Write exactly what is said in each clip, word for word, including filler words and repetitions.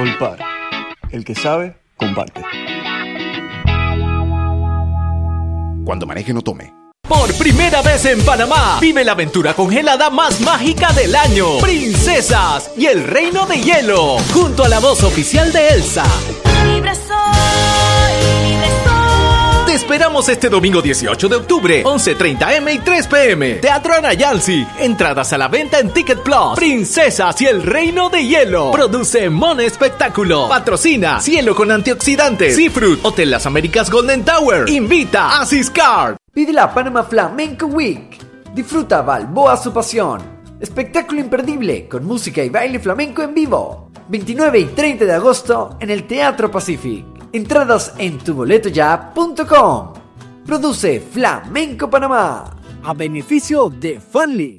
Olpar. El que sabe, comparte. Cuando maneje, no tome. Por primera vez en Panamá, vive la aventura congelada más mágica del año. Princesas y el Reino de Hielo, junto a la voz oficial de Elsa. Libre soy, libre soy. Te esperamos este domingo dieciocho de octubre, once treinta eme y tres peme. Teatro Anayansi. Entradas a la venta en Ticket Plus. Princesas y el Reino de Hielo. Produce Mon Espectáculo. Patrocina Cielo con Antioxidantes. Seafruit. Hotel Las Américas Golden Tower. Invita a Siscard. Vive la Panama Flamenco Week. Disfruta Balboa su pasión. Espectáculo imperdible con música y baile flamenco en vivo. veintinueve y treinta de agosto en el Teatro Pacific. Entradas en tu boleto ya punto com. Produce Flamenco Panamá. A beneficio de Funly.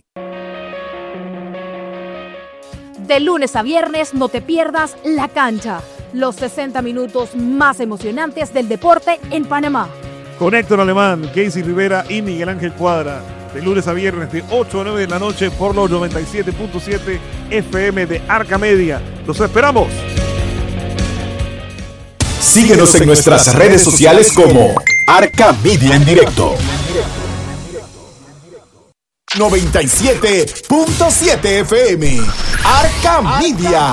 De lunes a viernes no te pierdas La Cancha. Los sesenta minutos más emocionantes del deporte en Panamá. Con Héctor Alemán, Casey Rivera y Miguel Ángel Cuadra. De lunes a viernes de ocho a nueve de la noche por los noventa y siete punto siete F M de Arca Media. ¡Los esperamos! Síguenos en nuestras redes sociales como Arca Media en directo. noventa y siete punto siete F M. Arca Media.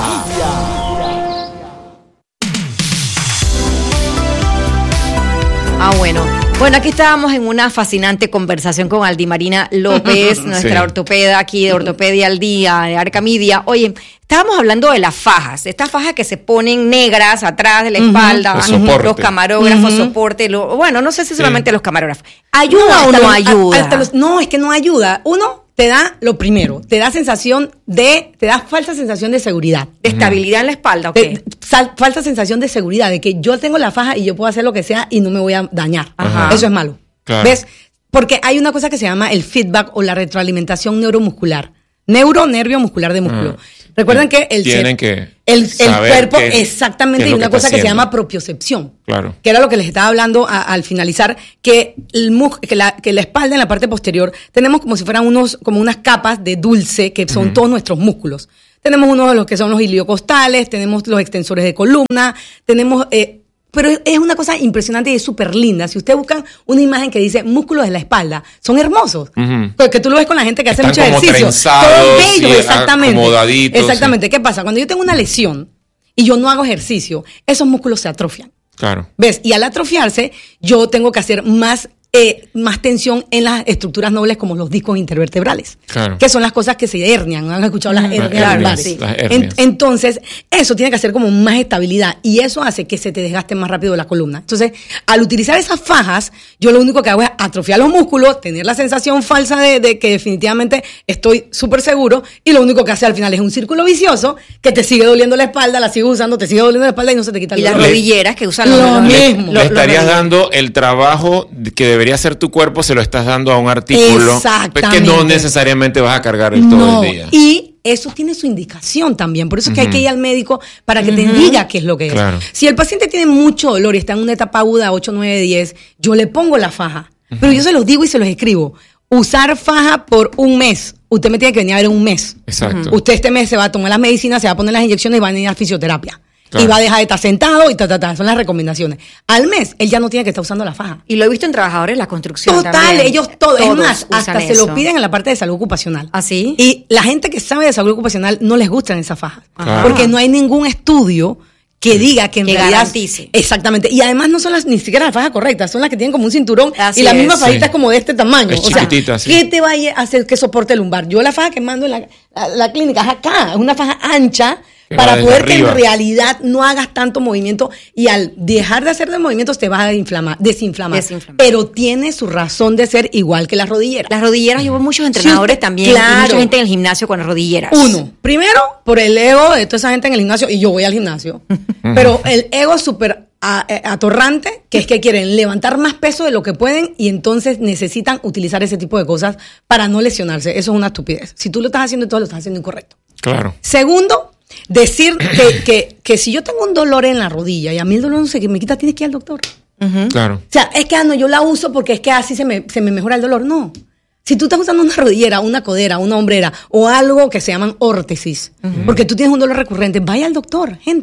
Ah, bueno. Bueno, aquí estábamos en una fascinante conversación con Aldimarina López, nuestra sí. ortopeda aquí de Ortopedia al Día, de Arca Media. Oye, estábamos hablando de las fajas, estas fajas que se ponen negras atrás de la espalda, uh-huh. los camarógrafos, uh-huh. soporte, lo, bueno, no sé si solamente sí. los camarógrafos. ¿Ayuda no, o no los, ayuda? Hasta los, no, es que no ayuda. Uno, te da lo primero, te da sensación de, te da falsa sensación de seguridad. ¿De estabilidad en la espalda o qué? Sal, falsa sensación de seguridad, de que yo tengo la faja y yo puedo hacer lo que sea y no me voy a dañar. Ajá. Eso es malo. Claro. ¿Ves? Porque hay una cosa que se llama el feedback o la retroalimentación neuromuscular. Neuro, nervio, muscular de músculo. Uh-huh. Recuerden que el, Tienen que el, el cuerpo, qué, exactamente, y una cosa que se llama propiocepción. Claro. Que era lo que les estaba hablando a, al finalizar, que, el, que, la, que la espalda en la parte posterior tenemos como si fueran unos, como unas capas de dulce que son uh-huh. todos nuestros músculos. Tenemos uno de los que son los iliocostales, tenemos los extensores de columna, tenemos... Eh, pero es una cosa impresionante y es súper linda. Si ustedes buscan una imagen que dice músculos de la espalda, son hermosos. Uh-huh. Porque tú lo ves con la gente que hace Están mucho ejercicio. Todos bellos, exactamente. Acomodaditos. Exactamente. Sí. ¿Qué pasa? Cuando yo tengo una lesión y yo no hago ejercicio, esos músculos se atrofian. Claro. ¿Ves? Y al atrofiarse, yo tengo que hacer más... Eh, más tensión en las estructuras nobles como los discos intervertebrales, claro. que son las cosas que se hernian. ¿Han escuchado las hernias? Las hernias, sí. las hernias. En, entonces, eso tiene que hacer como más estabilidad y eso hace que se te desgaste más rápido la columna. Entonces, al utilizar esas fajas, yo lo único que hago es atrofiar los músculos, tener la sensación falsa de, de que definitivamente estoy súper seguro y lo único que hace al final es un círculo vicioso que te sigue doliendo la espalda, la sigues usando, te sigue doliendo la espalda y no se te quita el dolor. Y las rodilleras que usan lo los mismo. Le, le estarías dando el trabajo que debe debería ser tu cuerpo, se lo estás dando a un artículo que no necesariamente vas a cargar el todo no, el día. Y eso tiene su indicación también. Por eso es que uh-huh. hay que ir al médico para que uh-huh. te diga qué es lo que es. Claro. Si el paciente tiene mucho dolor y está en una etapa aguda ocho, nueve, diez, yo le pongo la faja. Uh-huh. Pero yo se los digo y se los escribo. Usar faja por un mes. Usted me tiene que venir a ver en un mes. Exacto. Uh-huh. Usted este mes se va a tomar las medicinas, se va a poner las inyecciones y va a venir a fisioterapia. Claro. Y va a dejar de estar sentado y ta, ta, ta. Son las recomendaciones. Al mes, él ya no tiene que estar usando la faja. Y lo he visto en trabajadores de la construcción. Total, también. ellos todos. Es más, hasta eso. se lo piden en la parte de salud ocupacional. ¿Ah, sí? Y la gente que sabe de salud ocupacional no les gustan esas fajas. Ajá. Porque no hay ningún estudio que diga que en que realidad... garantice. Exactamente. Y además no son las, ni siquiera las fajas correctas, son las que tienen como un cinturón. Así y la es. misma fajita Sí. es como de este tamaño. Es o sea, chiquitita, sí. ¿qué te va a hacer que soporte lumbar? Yo la faja que mando en la, la, la clínica es acá, es una faja ancha, que para poder arriba. que en realidad no hagas tanto movimiento y al dejar de hacer de movimientos te vas a inflamar, desinflamar. Desinflamar. Pero tiene su razón de ser igual que las rodilleras. Las rodilleras, yo veo muchos entrenadores Sí, también, claro. y mucha gente en el gimnasio con las rodilleras. Uno, primero, por el ego de toda esa gente en el gimnasio, y yo voy al gimnasio, pero el ego es súper a- a- atorrante, que es que quieren levantar más peso de lo que pueden y entonces necesitan utilizar ese tipo de cosas para no lesionarse. Eso es una estupidez. Si tú lo estás haciendo todo, lo estás haciendo incorrecto. Claro. Segundo, decir que, que, que si yo tengo un dolor en la rodilla y a mí el dolor no sé qué me quita, tienes que ir al doctor. Uh-huh. Claro. O sea, es que ah, no, yo la uso porque es que así se me, se me mejora el dolor. No. Si tú estás usando una rodillera, una codera, una hombrera o algo que se llaman órtesis, uh-huh. porque tú tienes un dolor recurrente, vaya al doctor, gente.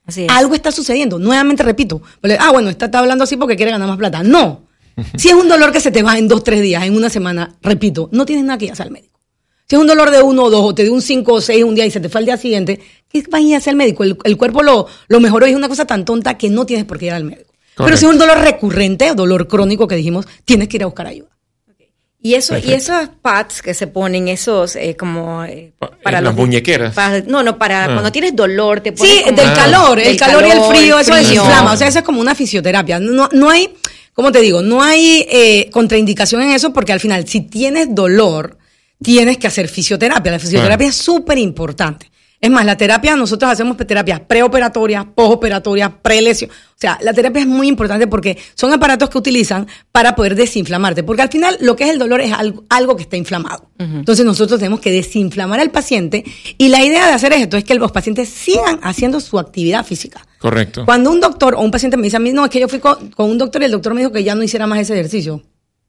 Así es. Algo está sucediendo. Nuevamente repito, ah, bueno, está, está hablando así porque quiere ganar más plata. No. Si es un dolor que se te va en dos, tres días, en una semana, repito, no tienes nada que ir a hacer al médico. Si es un dolor de uno o dos, o te dio un cinco o seis un día y se te fue al día siguiente, ¿qué vas a ir a hacer al médico? El, el cuerpo lo, lo mejoró y es una cosa tan tonta que no tienes por qué ir al médico. Correcto. Pero si es un dolor recurrente, dolor crónico que dijimos, tienes que ir a buscar ayuda. Y eso, Perfecto. y esos pads que se ponen, esos eh, como eh, para las muñequeras. Para, no, no, para ah. cuando tienes dolor te pones. Sí, como, del ah, calor, del el calor, calor y el frío, el frío. eso desinflama. O sea, eso es como una fisioterapia. No, no hay, ¿cómo te digo? No hay eh, contraindicación en eso porque al final, si tienes dolor, tienes que hacer fisioterapia. La fisioterapia ah. es súper importante. Es más, la terapia, nosotros hacemos terapias preoperatorias, posoperatorias, prelesión. O sea, la terapia es muy importante porque son aparatos que utilizan para poder desinflamarte. Porque al final lo que es el dolor es algo, algo que está inflamado. Uh-huh. Entonces nosotros tenemos que desinflamar al paciente y la idea de hacer esto es que los pacientes sigan haciendo su actividad física. Correcto. Cuando un doctor o un paciente me dice a mí, no, es que yo fui con, con un doctor y el doctor me dijo que ya no hiciera más ese ejercicio.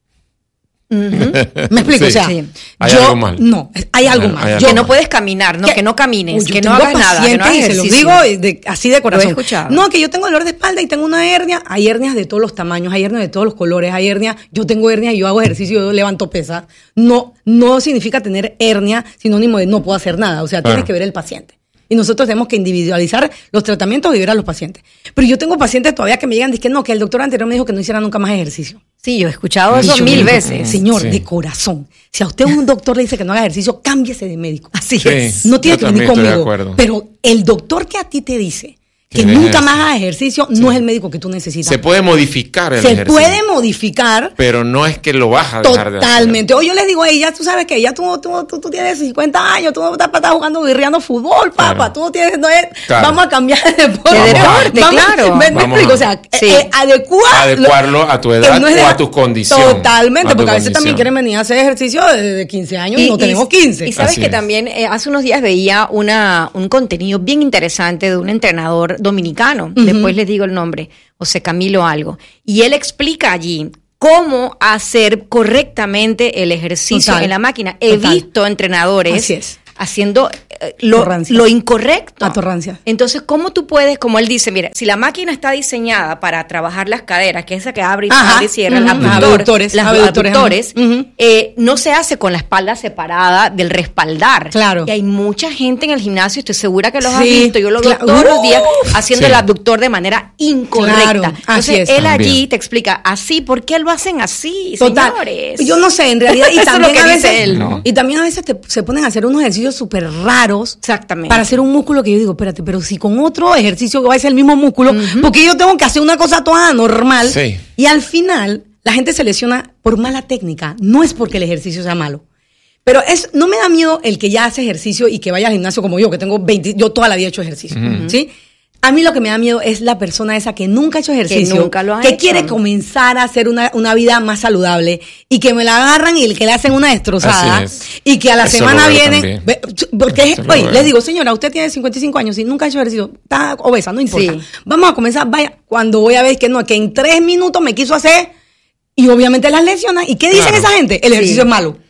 Uh-huh. Me explico, sí. o sea, sí. hay yo, algo mal. No, hay algo hay, mal. hay yo, algo que no puedes caminar, no, que, que no camines, uy, que no hagas nada, que no hagas se los digo de, así de corazón. No, que yo tengo dolor de espalda y tengo una hernia. Hay hernias de todos los tamaños, hay hernias de todos los colores, hay hernias. Yo tengo hernia y yo hago ejercicio, yo levanto pesas. No, no significa tener hernia sinónimo de no puedo hacer nada. O sea, claro. tienes que ver el paciente. Y nosotros tenemos que individualizar los tratamientos y ver a los pacientes. Pero yo tengo pacientes todavía que me llegan y dicen que no, que el doctor anterior me dijo que no hiciera nunca más ejercicio. Sí, yo he escuchado eso yo, mil veces. Señor, sí. de corazón. Si a usted un doctor le dice que no haga ejercicio, cámbiese de médico. Así sí, es. No tiene que venir conmigo. Pero el doctor que a ti te dice que nunca más hagas ejercicio, sí. no es el médico que tú necesitas. Se puede modificar el Se ejercicio. Se puede modificar. Pero no es que lo vas a dejar de hacer. Totalmente. O yo les digo, hey, ya tú sabes que ya tú, tú, tú, tú tienes cincuenta años, tú estás, estás jugando, guirriando fútbol, papá. Claro. Tú tienes, no es, claro. vamos a cambiar de deporte. De deporte, vamos, claro. Me, me explico, o sea, sí. eh, adecuar, adecuarlo a tu edad no o a tu condición. Totalmente, a porque tu a veces condición. también quieren venir a hacer ejercicio de quince años y, y no tenemos quince. Y sabes Así que es. también eh, hace unos días veía una un contenido bien interesante de un entrenador dominicano. Uh-huh. Después les digo el nombre, José Camilo algo. Y él explica allí cómo hacer correctamente el ejercicio Total. en la máquina. He Total. visto entrenadores Así es. haciendo eh, lo, lo incorrecto. Atorrancia. Entonces, ¿cómo tú puedes, como él dice, mira, si la máquina está diseñada para trabajar las caderas, que es esa que abre y, abre y cierra, uh-huh. las abductores, las abductores, uh-huh. eh, no se hace con la espalda separada del respaldar. Claro. Y hay mucha gente en el gimnasio, estoy segura que los sí, has visto, yo lo veo claro. todos uh, los días haciendo sí. el abductor de manera incorrecta. Claro, Entonces, así es. él También. allí te explica, así, ¿por qué lo hacen así, Total. señores? Yo no sé, en realidad, y Eso también es lo que a dice veces, él, ¿no? Y también a veces te, se ponen a hacer unos ejercicios súper raros. Exactamente. Para hacer un músculo que yo digo, espérate, pero si con otro ejercicio que va a ser el mismo músculo, uh-huh. porque yo tengo que hacer una cosa toda normal. Sí. Y al final, la gente se lesiona por mala técnica. No es porque el ejercicio sea malo. Pero es, no me da miedo el que ya hace ejercicio y que vaya al gimnasio como yo, que tengo veinte, yo toda la vida he hecho ejercicio. Uh-huh. ¿Sí? A mí lo que me da miedo es la persona esa que nunca ha hecho ejercicio, que, nunca lo ha que hecho. quiere comenzar a hacer una, una vida más saludable y que me la agarran y que le hacen una destrozada y que a la Eso semana vienen, ve, porque Eso oye, les digo, señora, usted tiene cincuenta y cinco años y nunca ha hecho ejercicio, está obesa, no importa. Sí. Vamos a comenzar, vaya, cuando voy a ver que no, que en tres minutos me quiso hacer y obviamente las lesiona. ¿Y qué dicen claro. esa gente? El ejercicio sí. es malo.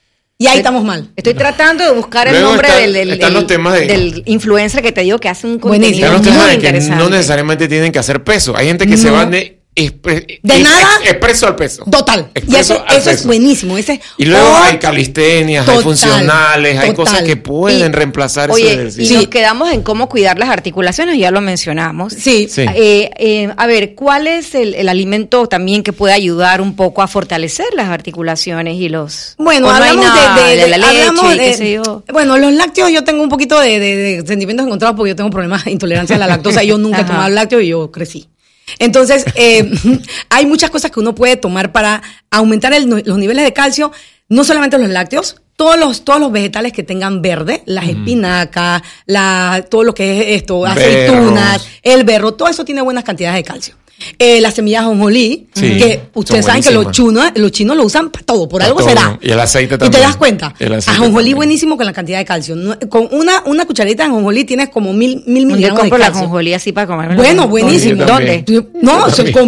Y ahí estamos mal. Estoy tratando de buscar Luego el nombre está, del, del, están del, los temas de, del influencer que te digo que hace un contenido están los temas muy de interesante. que no necesariamente tienen que hacer peso. Hay gente que no. se va de, expre, de ex, nada ex, expreso al peso. Total. Expreso y eso, al eso peso. es buenísimo. Ese, y luego oh, hay calistenias, total, hay funcionales, total. hay cosas que pueden y, reemplazar oye, ese ejercicio. Y nos quedamos en cómo cuidar las articulaciones, ya lo mencionamos. Sí. sí. Eh, eh, a ver, ¿cuál es el, el alimento también que puede ayudar un poco a fortalecer las articulaciones y los... Bueno, no hablamos de, de, de, de la leche hablamos y de, qué sé yo. Bueno, los lácteos yo tengo un poquito de, de, de sentimientos encontrados porque yo tengo problemas de intolerancia a la lactosa. Yo nunca he tomado lácteos y yo crecí. Entonces, eh, hay muchas cosas que uno puede tomar para aumentar el, los niveles de calcio, no solamente los lácteos, todos los, todos los vegetales que tengan verde, las mm. espinacas, la, todo lo que es esto, Berros. aceitunas, el berro, todo eso tiene buenas cantidades de calcio. Eh, las semillas de ajonjolí, sí, que ustedes saben que los chinos, los chinos lo usan para todo, por pa algo todo. será. Y el aceite también. Y te das cuenta. Ajonjolí también. buenísimo con la cantidad de calcio. No, con una, una cucharadita de ajonjolí tienes como mil, mil miligramos de calcio. Yo compro la ajonjolí así para comer. Bueno, buenísimo. ¿Dónde? No, se compran.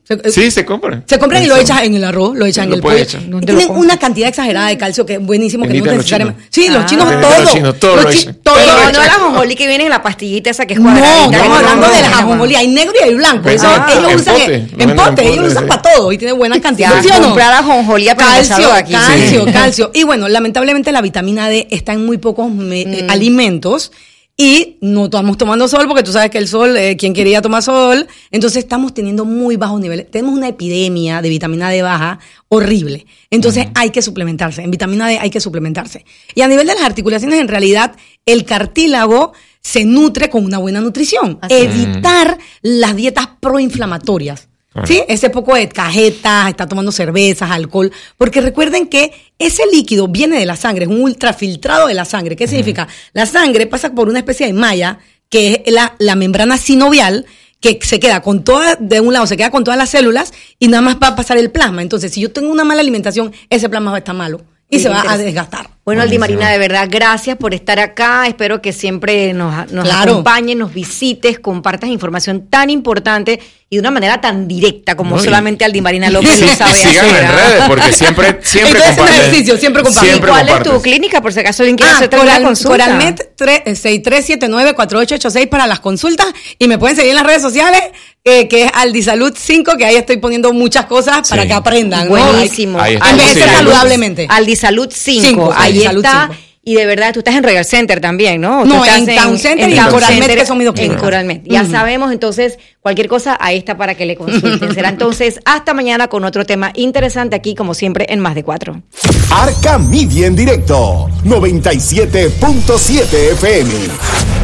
Se, sí, se compran. Se compran y lo echas en el arroz, lo echan en el pollo. Tienen lo una cantidad exagerada de calcio que es buenísimo, que Bendita no los necesariamente. chinos. Sí, los Ah. chinos Bendita todo. los chinos, todo Los lo chi- echan. todo Pero lo no echan. la ajonjolí que viene en la pastillita esa que es No, cuadradita. estamos no, hablando no, de la no, ajonjolí. Hay negro y hay blanco. Eso Ah, ellos en usan pote. en, Lo en venden pote, en pote, ellos lo usan sí. para todo y tienen buena cantidad. Ya, ¿Sí o no? comprar ajonjolí aprovechado Calcio, aquí. calcio, Sí. calcio. Y bueno, lamentablemente la vitamina D está en muy pocos me- eh, Mm. alimentos. Y no estamos tomando sol porque tú sabes que el sol, eh, ¿quién quería tomar sol? Entonces estamos teniendo muy bajos niveles. Tenemos una epidemia de vitamina D baja horrible. Entonces uh-huh. hay que suplementarse. En vitamina D hay que suplementarse. Y a nivel de las articulaciones, en realidad, el cartílago se nutre con una buena nutrición. Así Evitar las dietas proinflamatorias. ¿Sí? Ese poco de cajetas, está tomando cervezas, alcohol, porque recuerden que ese líquido viene de la sangre, es un ultrafiltrado de la sangre. ¿Qué uh-huh. significa? La sangre pasa por una especie de malla, que es la, la membrana sinovial, que se queda con todas, de un lado se queda con todas las células y nada más va a pasar el plasma. Entonces, si yo tengo una mala alimentación, ese plasma va a estar malo y sí, se va a desgastar. Bueno, Aldimarina, de verdad, gracias por estar acá. Espero que siempre nos, nos claro. acompañes, nos visites, compartas información tan importante y de una manera tan directa como no, solamente Aldimarina López lo sabe hacer. Sigan en redes, porque siempre, siempre Entonces, comparten. ejercicio, siempre comparten. ¿Y cuál es tu clínica, por si acaso alguien quiere ah, hacerte Coral, una consulta? Coralmed seis tres siete nueve cuatro ocho ocho seis para las consultas y me pueden seguir en las redes sociales, eh, que es Aldisalud cinco, que ahí estoy poniendo muchas cosas para sí. que aprendan. Buenísimo. Ahí ¿no? Envejecer saludablemente. Aldisalud cinco, ahí Aldisalud está. cinco. Y de verdad, tú estás en Royal Center también, ¿no? No, tú estás en Town Center y en Coralmed, que son mis dos En Coralmed. Ya uh-huh. sabemos, entonces, cualquier cosa, ahí está para que le consulten. Será entonces hasta mañana con otro tema interesante aquí, como siempre, en Más de Cuatro. Arca Media en directo, noventa y siete punto siete F M.